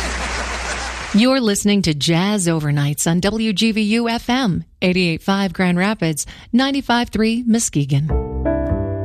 You're listening to Jazz Overnights on WGVU FM, 88.5 Grand Rapids, 95.3 Muskegon.